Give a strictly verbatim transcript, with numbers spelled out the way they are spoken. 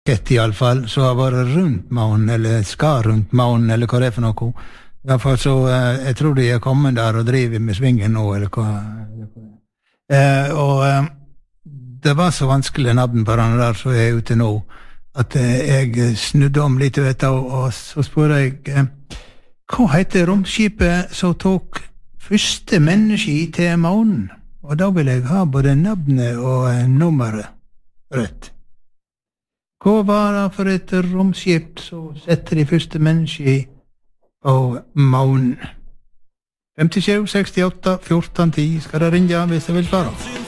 rakett i alle fall, så har vært rundt månen, eller skal rundt månen, eller hva det er for noe. I hvert fall så, eh, jeg tror de er kommet der og driver med svingen nå, eller hva. Eh, og eh, det var så vanskelig navn på den der, så jeg er ute nå, at eh, jeg snudde om litt, vet du, og, og så spør jeg, eh, hva heter romskipet som tok første menneske til månen? Og da vil jeg ha både navnet og eh, nummeret rett. Hva var det for et romskip som setter de første menneske på månen? femtisju, sekstiåtte, fjorten, ti skal det ringe hvis jeg vil svare.